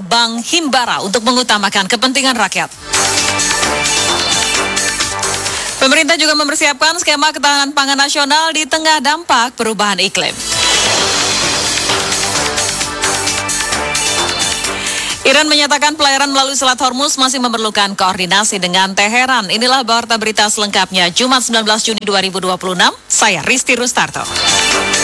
Bank Himbara untuk mengutamakan kepentingan rakyat. Pemerintah juga mempersiapkan skema ketahanan pangan nasional di tengah dampak perubahan iklim. Iran menyatakan pelayaran melalui Selat Hormuz masih memerlukan koordinasi dengan Teheran. Inilah warta berita selengkapnya Jumat 19 Juni 2026. Saya Risti Rustarto.